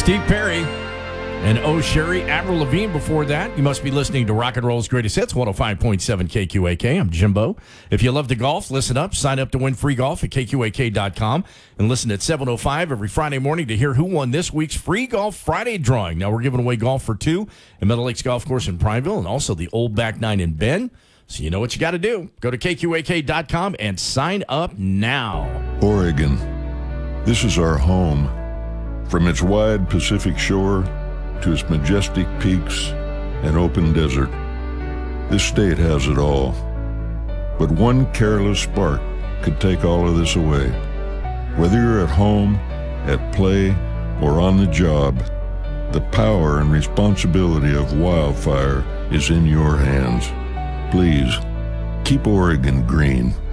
Steve Perry and Oh Sherry. Avril Lavigne before that. You must be listening to Rock and Roll's Greatest Hits, 105.7 KQAK. I'm Jimbo. If you love to golf, listen up. Sign up to win free golf at KQAK.com and listen at 7:05 every Friday morning to hear who won this week's Free Golf Friday drawing. Now, we're giving away golf for two at Meadow Lakes Golf Course in Prineville and also the Old Back Nine in Bend. So you know what you got to do. Go to KQAK.com and sign up now. Oregon. This is our home. From its wide Pacific shore to its majestic peaks and open desert, this state has it all. But one careless spark could take all of this away. Whether you're at home, at play, or on the job, the power and responsibility of wildfire is in your hands. Please, keep Oregon green.